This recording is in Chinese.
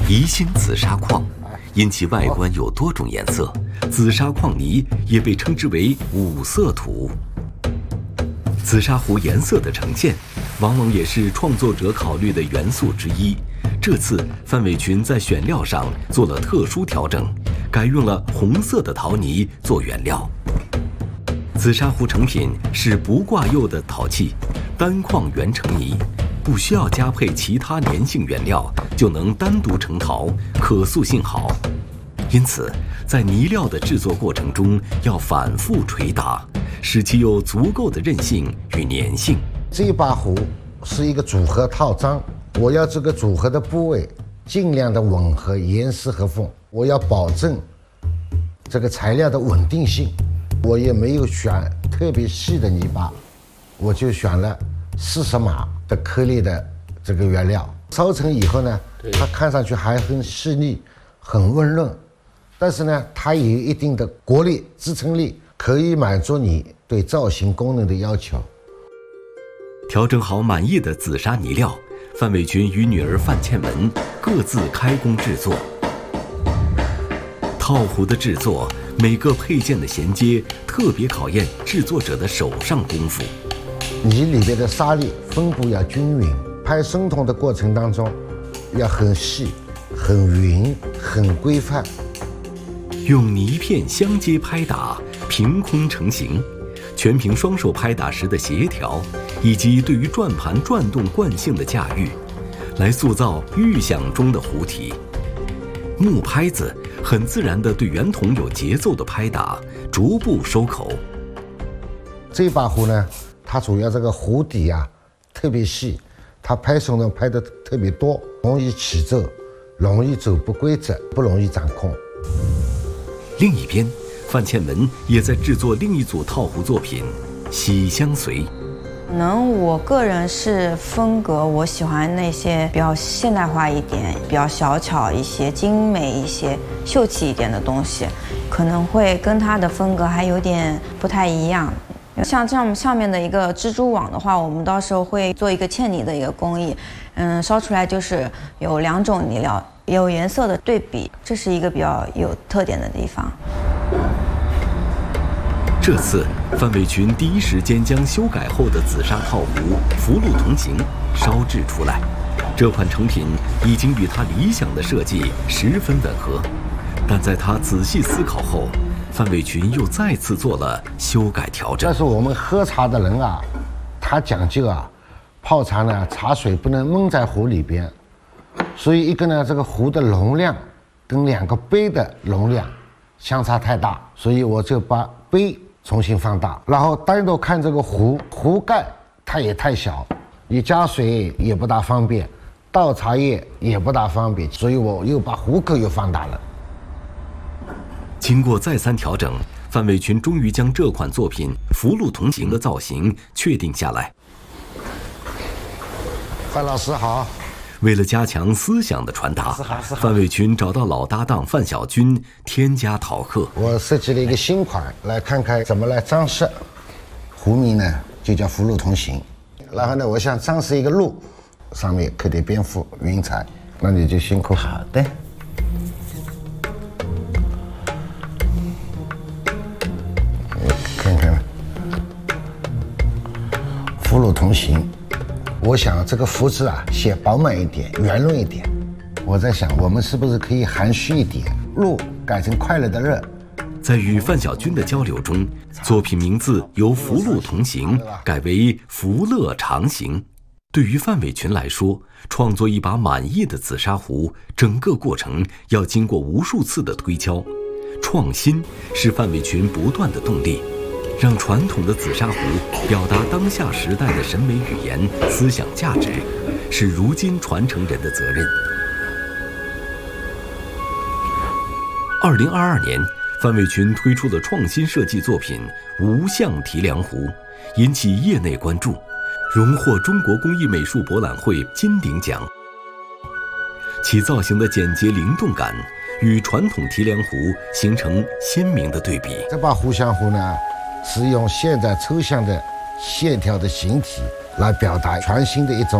宜兴紫砂矿，因其外观有多种颜色，紫砂矿泥也被称之为五色土。紫砂壶颜色的呈现，往往也是创作者考虑的元素之一。这次范伟群在选料上做了特殊调整，改用了红色的陶泥做原料。紫砂壶成品是不挂釉的陶器，单矿原成泥，不需要加配其他粘性原料就能单独成陶，可塑性好。因此，在泥料的制作过程中要反复捶打，使其有足够的韧性与粘性。 这一把壶是一个组合套装，我要这个组合的部位尽量的吻合严丝合缝，我要保证这个材料的稳定性。我也没有选特别细的泥巴，我就选了40码的颗粒的这个原料。烧成以后呢，它看上去还很细腻，很温润，但是呢，它也有一定的国力支撑力，可以满足你对造型功能的要求。 调整好满意的紫砂泥料，范伟群与女儿范倩文各自开工制作。套壶的制作，每个配件的衔接，特别考验制作者的手上功夫。 泥里边的沙粒分布要均匀，拍生筒的过程当中，要很细、很匀、很规范。 用泥片相接拍打，凭空成型，全凭双手拍打时的协调，以及对于转盘转动惯性的驾驭，来塑造预想中的壶体。木拍子很自然地对圆筒有节奏的拍打，逐步收口。 这把壶呢，它主要这个壶底啊特别细，它拍手呢拍的特别多，容易起皱，容易走不规则，不容易掌控。 另一边，范倩文也在制作另一组套壶作品《喜相随》。 可能我个人是风格，我喜欢那些比较现代化一点、比较小巧一些、精美一些、秀气一点的东西，可能会跟它的风格还有点不太一样。像这样上面的一个蜘蛛网的话，我们到时候会做一个嵌泥的一个工艺，烧出来就是有2种泥料，有颜色的对比，这是一个比较有特点的地方。 这次，范伟群第一时间将修改后的紫砂套壶福禄同行烧制出来。这款成品已经与他理想的设计十分吻合，但在他仔细思考后，范伟群又再次做了修改调整。 但是我们喝茶的人啊，他讲究啊，泡茶呢，茶水不能闷在壶里边，所以一个呢，这个壶的容量跟2个杯的容量相差太大，所以我就把杯重新放大，然后单独看这个壶盖它也太小，你加水也不大方便，倒茶叶也不大方便，所以我又把壶口又放大了。 经过再三调整，范伟群终于将这款作品福禄同行的造型确定下来。 范老师好。 为了加强思想的传达，范伟群找到老搭档范小军添加陶刻。 我设计了一个新款，来看看怎么来装饰。壶名呢就叫福禄同行，然后呢，我想装饰一个鹿，上面刻点蝙蝠、云彩。那你就辛苦。好的。看看，福禄同行。我想这个福字啊，写饱满一点，圆润一点。我在想，我们是不是可以含蓄一点，禄改成快乐的乐。 在与范小军的交流中，作品名字由福禄同行改为福乐长行。对于范伟群来说，创作一把满意的紫砂壶，整个过程要经过无数次的推敲。创新是范伟群不断的动力，让传统的紫砂壶表达当下时代的审美语言、思想价值，是如今传承人的责任。2022年，范伟群推出的创新设计作品无相提梁壶，引起业内关注，荣获中国工艺美术博览会金鼎奖。其造型的简洁灵动感与传统提梁壶形成鲜明的对比。 这把壶香壶呢，是用现代抽象的线条的形体来表达全新的一种